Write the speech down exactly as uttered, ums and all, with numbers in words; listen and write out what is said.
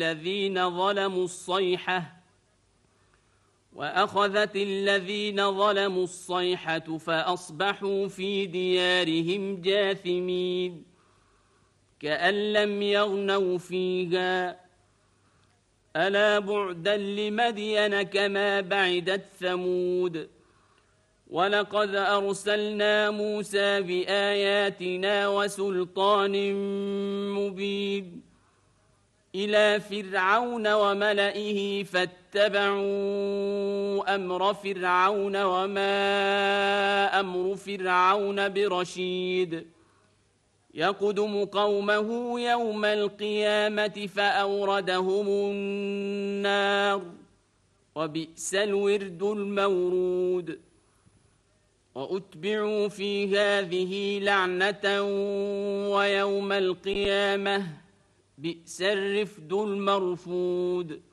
الذين ظلموا الصيحة وأخذت الذين ظلموا الصيحة فأصبحوا في ديارهم جاثمين كأن لم يغنوا فيها ألا بعدا لمدين كما بعدت ثمود ولقد أرسلنا موسى بآياتنا وسلطان مبين إلى فرعون وملئه فاتبعوا أمر فرعون وما أمر فرعون برشيد يقدم قومه يوم القيامة فأوردهم النار وبئس الورد المورود وأتبعوا في هذه لعنة ويوم القيامة بئس الرفد المرفود